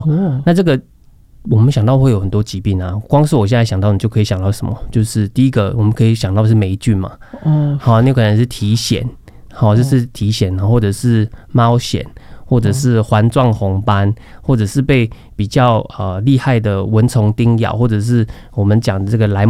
那这个我们想到会有很多疾病啊，光是我现在想到，你就可以想到什么？就是第一个，我们可以想到是霉菌嘛，好，那可能是体癣，好，就是体癣，或者是猫癣，或者是环状红斑，或者是被比较厉害的蚊虫叮咬，或者是我们讲的这个莱